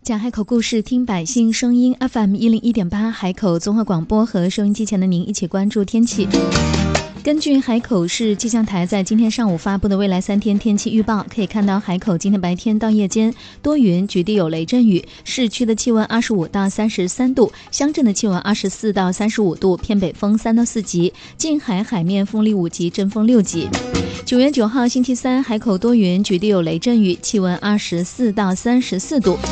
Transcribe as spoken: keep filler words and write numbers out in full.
讲海口故事，听百姓声音 F M 一零一点八海口综合广播，和收音机前的您一起关注天气。根据海口市气象台在今天上午发布的未来三天天气预报，可以看到海口今天白天到夜间多云，局地有雷阵雨，市区的气温二十五到三十三度，乡镇的气温二十四到三十五度，偏北风三到四级，近海海面风力五级，阵风六级。九月九号星期三，海口多云，局地有雷阵雨，气温二十四到三十四度，